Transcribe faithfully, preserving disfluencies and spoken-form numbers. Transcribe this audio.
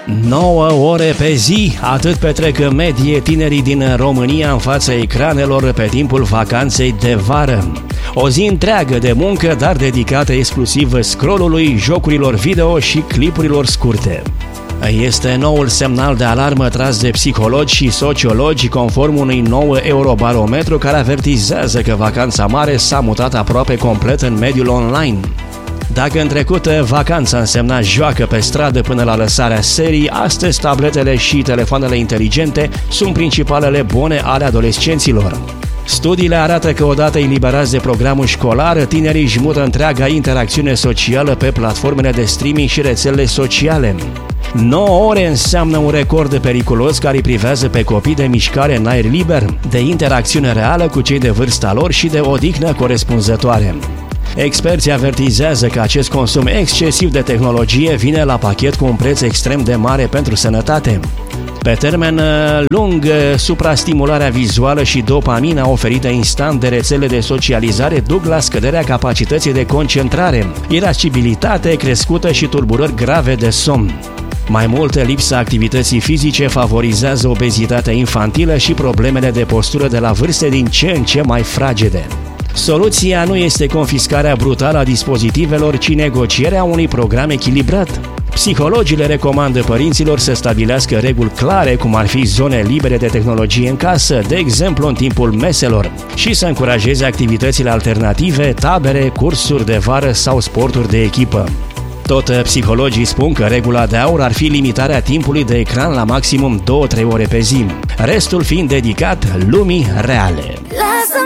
nouă ore pe zi, atât petrec în medie tinerii din România în fața ecranelor pe timpul vacanței de vară. O zi întreagă de muncă, dar dedicată exclusiv scrollului, jocurilor video și clipurilor scurte. Este noul semnal de alarmă tras de psihologi și sociologi conform unui nou Eurobarometru care avertizează că vacanța mare s-a mutat aproape complet în mediul online. Dacă în trecut vacanța însemna joacă pe stradă până la lăsarea serii, astăzi tabletele și telefoanele inteligente sunt principalele bune ale adolescenților. Studiile arată că odată eliberați de programul școlar, tinerii își mută întreaga interacțiune socială pe platformele de streaming și rețelele sociale. nouă ore înseamnă un record periculos care îi privează pe copii de mișcare în aer liber, de interacțiune reală cu cei de vârsta lor și de odihnă corespunzătoare. Experții avertizează că acest consum excesiv de tehnologie vine la pachet cu un preț extrem de mare pentru sănătate. Pe termen lung, suprastimularea vizuală și dopamina oferită instant de rețele de socializare duc la scăderea capacității de concentrare, irascibilitate crescută și tulburări grave de somn. Mai mult, lipsa activității fizice favorizează obezitatea infantilă și problemele de postură de la vârste din ce în ce mai fragede. Soluția nu este confiscarea brutală a dispozitivelor, ci negocierea unui program echilibrat. Psihologii le recomandă părinților să stabilească reguli clare, cum ar fi zone libere de tehnologie în casă, de exemplu în timpul meselor, și să încurajeze activitățile alternative, tabere, cursuri de vară sau sporturi de echipă. Tot psihologii spun că regula de aur ar fi limitarea timpului de ecran la maximum două trei ore pe zi, restul fiind dedicat lumii reale.